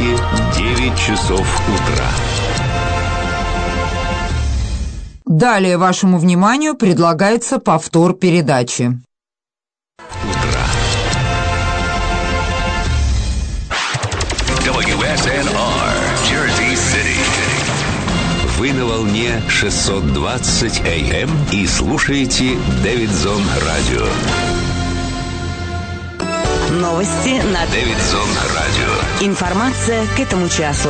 будильники 9 часов утра. Далее вашему вниманию предлагается повтор передачи. WSNR, Jersey City. Вы на волне 620 AM и слушаете Дэвидсон Радио. Новости на Дэвидсон Радио. Информация к этому часу.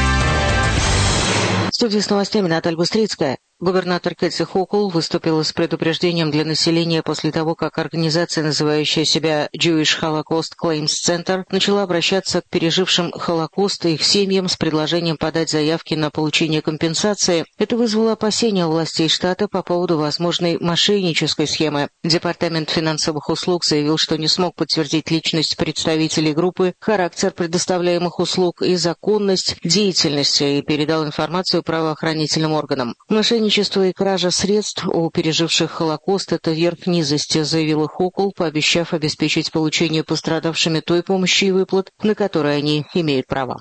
В студии с новостями Наталья Быстрицкая. Губернатор Кэти Хокул выступила с предупреждением для населения после того, как организация, называющая себя Jewish Holocaust Claims Center, начала обращаться к пережившим Холокост и их семьям с предложением подать заявки на получение компенсации. Это вызвало опасения у властей штата по поводу возможной мошеннической схемы. Департамент финансовых услуг заявил, что не смог подтвердить личность представителей группы, характер предоставляемых услуг и законность деятельности и передал информацию правоохранительным органам. Мошенничество и кража средств у переживших Холокост – это верх низости, заявила Хокул, пообещав обеспечить получение пострадавшими той помощи и выплат, на которые они имеют право.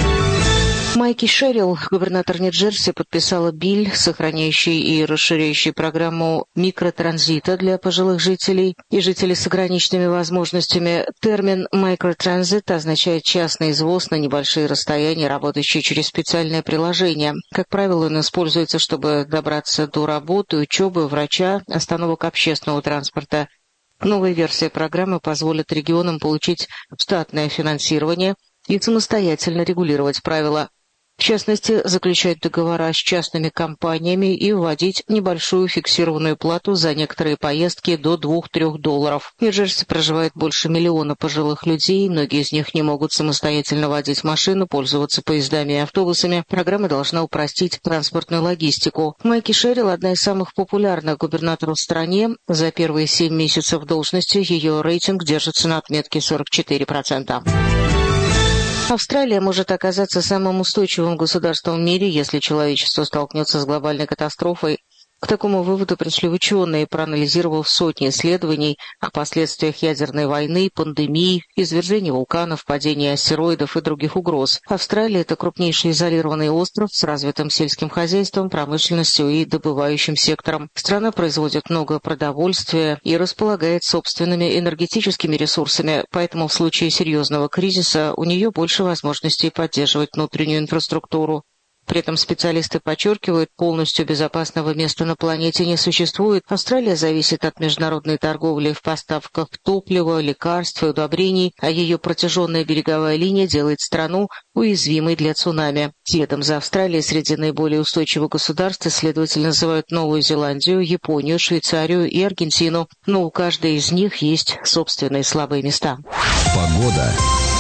Майки Шерилл, губернатор Нью-Джерси, подписала билл, сохраняющий и расширяющий программу микротранзита для пожилых жителей и жителей с ограниченными возможностями. Термин «микротранзит» означает частный извоз на небольшие расстояния, работающий через специальное приложение. Как правило, он используется, чтобы добраться до работы, учебы, врача, остановок общественного транспорта. Новая версия программы позволит регионам получить штатное финансирование и самостоятельно регулировать правила. В частности, заключать договора с частными компаниями и вводить небольшую фиксированную плату за некоторые поездки до $2-3. В Нью-Джерси проживает больше миллиона пожилых людей, многие из них не могут самостоятельно водить машину, пользоваться поездами и автобусами. Программа должна упростить транспортную логистику. Майки Шерилл – одна из самых популярных губернаторов в стране. За первые 7 месяцев в должности ее рейтинг держится на отметке 44%. Австралия может оказаться самым устойчивым государством в мире, если человечество столкнется с глобальной катастрофой. К такому выводу пришли ученые, проанализировав сотни исследований о последствиях ядерной войны, пандемии, извержения вулканов, падения астероидов и других угроз. Австралия – это крупнейший изолированный остров с развитым сельским хозяйством, промышленностью и добывающим сектором. Страна производит много продовольствия и располагает собственными энергетическими ресурсами, поэтому в случае серьезного кризиса у нее больше возможностей поддерживать внутреннюю инфраструктуру. При этом специалисты подчеркивают, полностью безопасного места на планете не существует. Австралия зависит от международной торговли в поставках топлива, лекарств и удобрений, а ее протяженная береговая линия делает страну уязвимой для цунами. Следом за Австралией среди наиболее устойчивых государств исследователи называют Новую Зеландию, Японию, Швейцарию и Аргентину, но у каждой из них есть собственные слабые места. Погода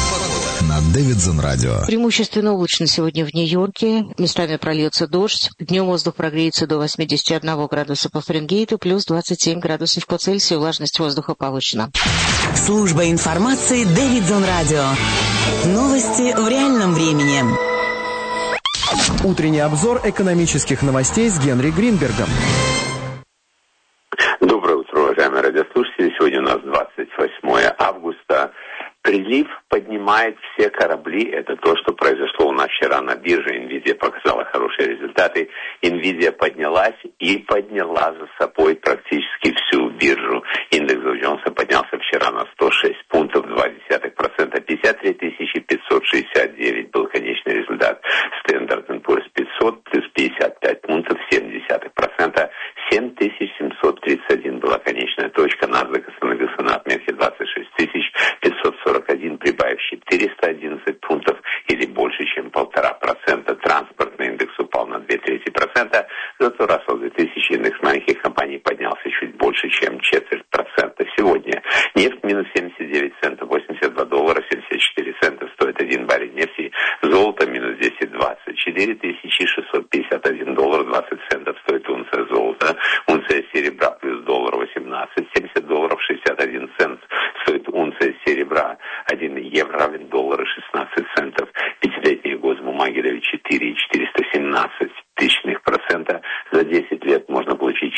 на Дэвидсон Радио. Преимущественно облачно сегодня в Нью-Йорке. Местами прольется дождь. Днем воздух прогреется до 81 градуса по Фаренгейту, плюс 27 градусов по Цельсию. Влажность воздуха повышена. Служба информации Дэвидсон Радио. Новости в реальном времени. Утренний обзор экономических новостей с Генри Гринбергом. Доброе утро, уважаемые радиослушатели. Сегодня у нас 28 августа. Прилив поднимает все корабли. Это то, что произошло у нас вчера на бирже. NVIDIA показала хорошие результаты. NVIDIA поднялась и подняла за собой практически всю биржу. Индекс Доу Джонса поднялся вчера на 106 пунктов, 0,2%. 53 569 был конечный результат. Standard & Poor's 500 плюс 55 пунктов, 0,7%. 7731 была конечная точка. NASDAQ остановился на отметке 26 541, прибавив 411 пунктов или больше, чем 1,5%. Транспортный индекс упал на 0,2%, зато Russell 2000 индекс маленьких компаний поднялся чуть больше, чем 0,25%. Сегодня нефть минус 79 центов, $82 74 цента стоит 1 баррель нефти. Золото минус 10,20, $4651 20 центов стоит унция золота. Унция серебра плюс $1.18, $70 61 цент стоит унция серебра. 1 евро равен $1.16. Пятилетние госбумаги дают 4,417%. За 10 лет можно получить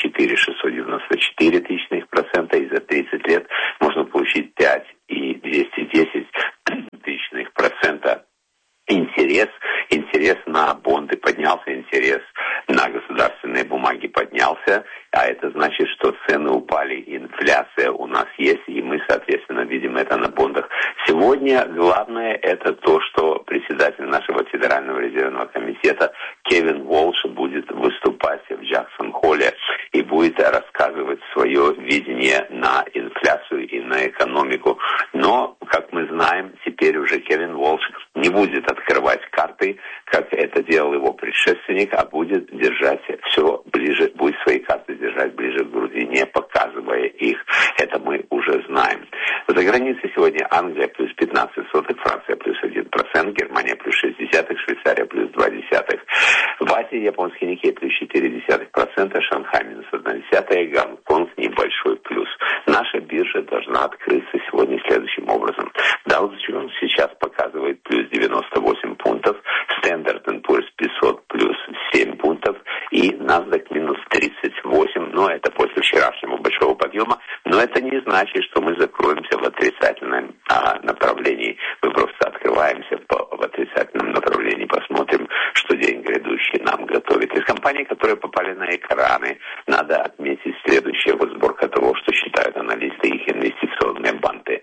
4,694%, и за 30 лет можно получить 5,210%. интерес на бонды поднялся, интерес на государственные бумаги поднялся, а это значит, что цены упали, инфляция у нас есть, и мы, соответственно, видим это на бондах. Сегодня главное это то, что председатель нашего Федерального резервного комитета Кевин Уолш будет выступать в Джексон-Холле и будет рассказывать свое видение на инфляцию и на экономику. Но, как мы знаем, теперь уже Кевин Уолш не будет открывать карты, как это делал его предшественник, а будет держать все ближе, будет свои карты держать ближе к груди, не показывая их. Это мы уже знаем. За границей сегодня Англия плюс 15 сотых, Франция плюс 1%, Германия плюс 0,6, Швейцария плюс 0,2%. В Азии японский Никей плюс 0,4%, Шанхай минус 0,1%, Гонконг небольшой плюс. Наша биржа должна открыться сегодня следующим образом. Dow Jones сейчас показывает плюс 98 пунктов, Standard & Poor's 500 плюс 7 пунктов и NASDAQ минус 38, но это после вчерашнего большого подъема, но это не значит, что мы закроемся в отрицательном направлении. Мы просто открываемся в отрицательном направлении, посмотрим, что день грядущий нам готовит. Из компаний, которые попали на экраны, надо отметить следующее. Вот сборка того, что считают аналисты, их инвестиционные банки.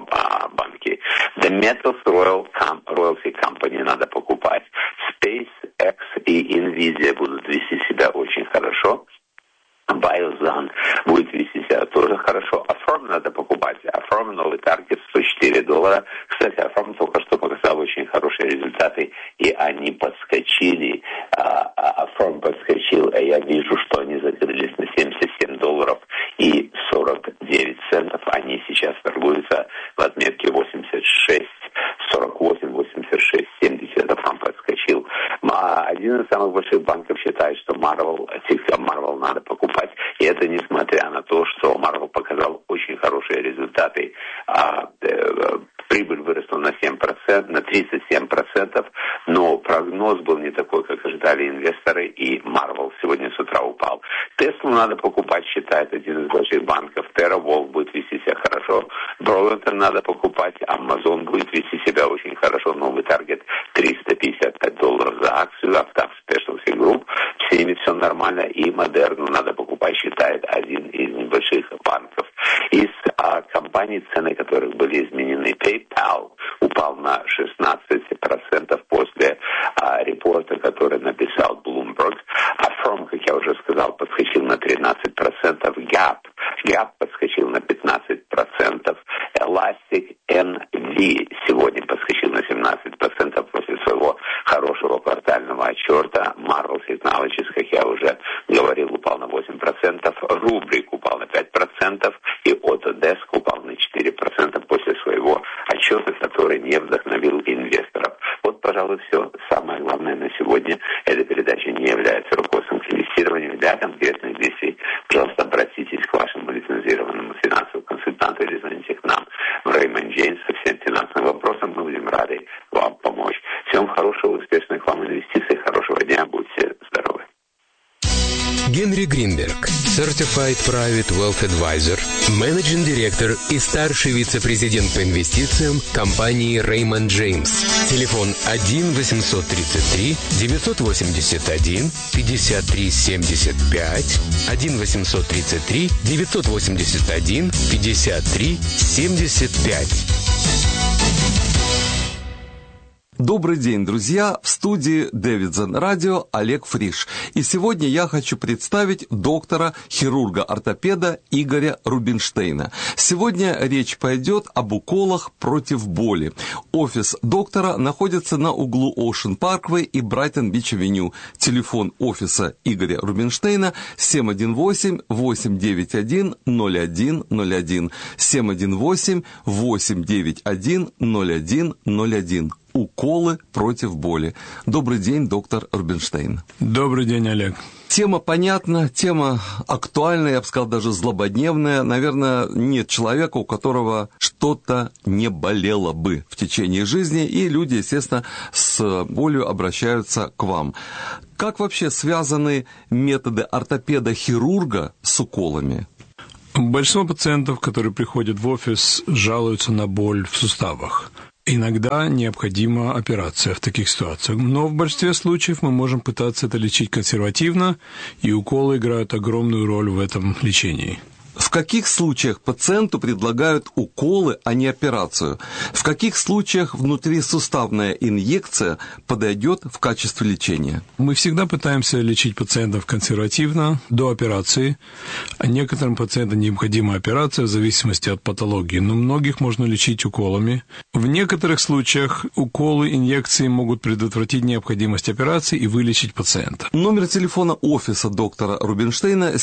The Metals Royalty Company надо покупать. SpaceX и Nvidia будут вести себя очень хорошо. Biozan будет вести себя тоже хорошо. Affirm надо покупать. Affirm новый таргет $104. Кстати, Affirm только что показал очень хорошие результаты, и они подскочили. Affirm подскочил, и я вижу, что они закрылись на $77 и 49 центов. Они сейчас торгуются в отметке 86, 48, 86, 70. Affirm подскочил. Один из самых больших банков считает, что Marvel надо покупать. И это несмотря на то, что Marvel показал очень хорошие результаты. Прибыль выросла на 7%, на 37%, но прогноз был не такой, как ожидали инвесторы, и Marvel сегодня с утра упал. Теслу надо покупать, считает один из больших банков. TerraWolf будет вести себя хорошо. Burlington надо покупать. Amazon будет вести себя очень хорошо. Новый таргет $355 за акцию. Aftab Specialty Group. С ними все нормально. И Moderna надо покупать, считает один из небольших банков. Из компаний, цены которых были изменены, PayPal упал на 16% после репорта, который написал Bloomberg. Affirm, как я уже сказал, подскочил на 13%. Gap подскочил на 15%. Elastic NV сегодня подскочил на 17% после своего хорошего квартального отчета. Marvel Technologies, как я уже говорил, упал на 8%. Rubrik упал на 5%. И Autodesk упал на 4% после своего отчета, который не вдохновил инвесторов. Вот, пожалуй, все. Самое главное на сегодня. Эта передача не является руководством к инвестированию. Для конкретных действий, пожалуйста, обратитесь к вашему лицензированному финансовому консультанту или звоните к нам в Raymond James со всем финансовым вопросом. Мы будем рады вам помочь. Всем хорошего, успешных вам инвестиций, хорошего дня. Будьте здоровы. Генри Гринберг, Certified Private Wealth Advisor, менеджинг директор и старший вице-президент по инвестициям компании Raymond James. Телефон 1-833-981-53-75, 1-833-981-53-75. Добрый день, друзья! В студии Davidson Radio Олег Фриш. И сегодня я хочу представить доктора-хирурга-ортопеда Игоря Рубинштейна. Сегодня речь пойдет об уколах против боли. Офис доктора находится на углу Ocean Parkway и Брайтон-Бич-авеню. Телефон офиса Игоря Рубинштейна 718-891-0101. 718-891-0101. Уколы против боли. Добрый день, доктор Рубинштейн. Добрый день, Олег. Тема понятна, тема актуальная, я бы сказал, даже злободневная. Наверное, нет человека, у которого что-то не болело бы в течение жизни, и люди, естественно, с болью обращаются к вам. Как вообще связаны методы ортопеда-хирурга с уколами? Большинство пациентов, которые приходят в офис, жалуются на боль в суставах. Иногда необходима операция в таких ситуациях, но в большинстве случаев мы можем пытаться это лечить консервативно, и уколы играют огромную роль в этом лечении. В каких случаях пациенту предлагают уколы, а не операцию? В каких случаях внутрисуставная инъекция подойдет в качестве лечения? Мы всегда пытаемся лечить пациентов консервативно, до операции. Некоторым пациентам необходима операция в зависимости от патологии, но многих можно лечить уколами. В некоторых случаях уколы, инъекции могут предотвратить необходимость операции и вылечить пациента. Номер телефона офиса доктора Рубинштейна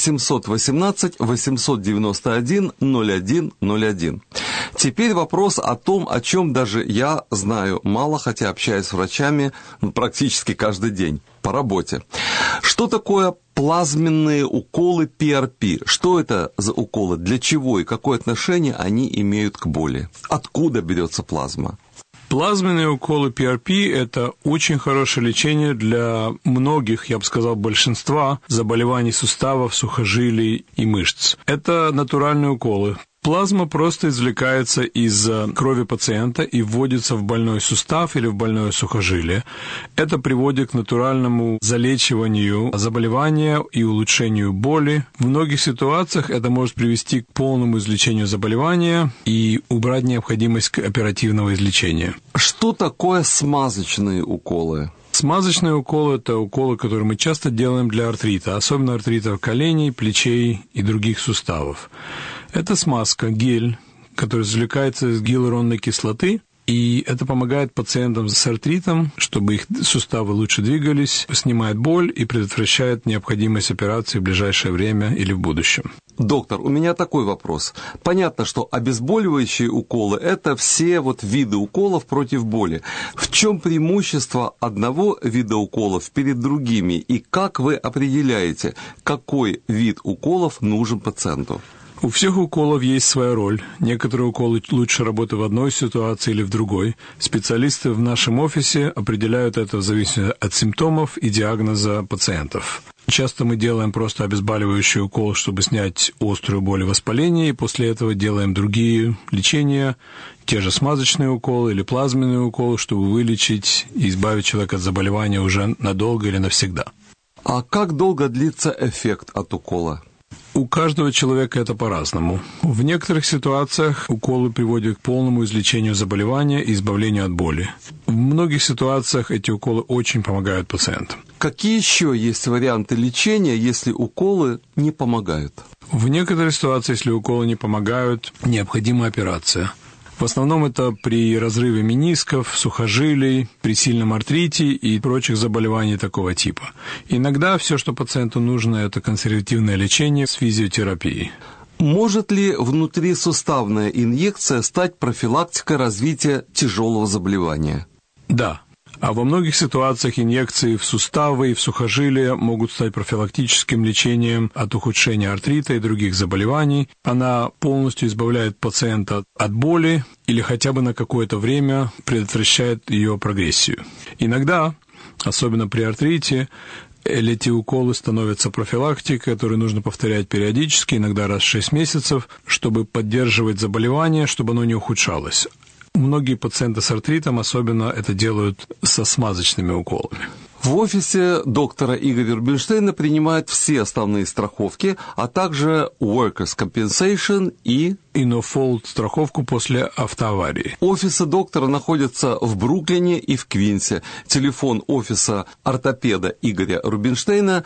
718-891-0101. Теперь вопрос о том, о чем даже я знаю мало, хотя общаюсь с врачами практически каждый день по работе. Что такое плазменные уколы PRP? Что это за уколы? Для чего и какое отношение они имеют к боли? Откуда берется плазма? Плазменные уколы PRP – это очень хорошее лечение для многих, я бы сказал, большинства заболеваний суставов, сухожилий и мышц. Это натуральные уколы. Плазма просто извлекается из крови пациента и вводится в больной сустав или в больное сухожилие. Это приводит к натуральному залечиванию заболевания и улучшению боли. В многих ситуациях это может привести к полному излечению заболевания и убрать необходимость оперативного излечения. Что такое смазочные уколы? Смазочные уколы – это уколы, которые мы часто делаем для артрита, особенно артритов коленей, плечей и других суставов. Это смазка, гель, который извлекается из гиалуронной кислоты, и это помогает пациентам с артритом, чтобы их суставы лучше двигались, снимает боль и предотвращает необходимость операции в ближайшее время или в будущем. Доктор, у меня такой вопрос. Понятно, что обезболивающие уколы – это все виды уколов против боли. В чем преимущество одного вида уколов перед другими, и как вы определяете, какой вид уколов нужен пациенту? У всех уколов есть своя роль. Некоторые уколы лучше работают в одной ситуации или в другой. Специалисты в нашем офисе определяют это в зависимости от симптомов и диагноза пациентов. Часто мы делаем просто обезболивающий укол, чтобы снять острую боль и воспаление, и после этого делаем другие лечения, те же смазочные уколы или плазменные уколы, чтобы вылечить и избавить человека от заболевания уже надолго или навсегда. А как долго длится эффект от укола? У каждого человека это по-разному. В некоторых ситуациях уколы приводят к полному излечению заболевания и избавлению от боли. В многих ситуациях эти уколы очень помогают пациентам. Какие еще есть варианты лечения, если уколы не помогают? В некоторых ситуациях, если уколы не помогают, необходима операция. В основном это при разрыве менисков, сухожилий, при сильном артрите и прочих заболеваниях такого типа. Иногда все, что пациенту нужно, это консервативное лечение с физиотерапией. Может ли внутрисуставная инъекция стать профилактикой развития тяжелого заболевания? Да. А во многих ситуациях инъекции в суставы и в сухожилия могут стать профилактическим лечением от ухудшения артрита и других заболеваний. Она полностью избавляет пациента от боли или хотя бы на какое-то время предотвращает ее прогрессию. Иногда, особенно при артрите, эти уколы становятся профилактикой, которую нужно повторять периодически, иногда раз в 6 месяцев, чтобы поддерживать заболевание, чтобы оно не ухудшалось. Многие пациенты с артритом особенно это делают со смазочными уколами. В офисе доктора Игоря Рубинштейна принимают все основные страховки, а также Workers' Compensation и No-Fault страховку после автоаварии. Офисы доктора находятся в Бруклине и в Квинсе. Телефон офиса ортопеда Игоря Рубинштейна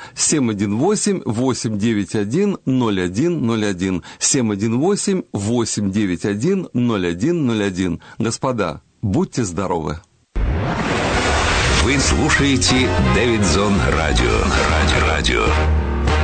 718-891-0101. 718-891-0101. Господа, будьте здоровы! Вы слушаете Дэвидсон Радио.